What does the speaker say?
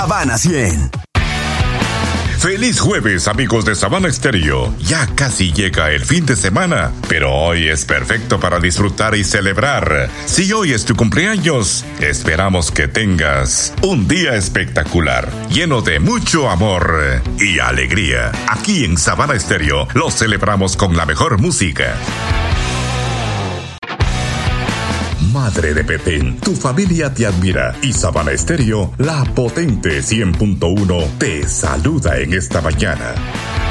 Sabana 100. Feliz jueves, amigos de Sabana Estéreo. Ya casi llega el fin de semana, pero hoy es perfecto para disfrutar y celebrar. Si hoy es tu cumpleaños, esperamos que tengas un día espectacular, lleno de mucho amor y alegría. Aquí en Sabana Estéreo lo celebramos con la mejor música. Madre de Petén, tu familia te admira y Sabana Estéreo, la potente 100.1, te saluda en esta mañana.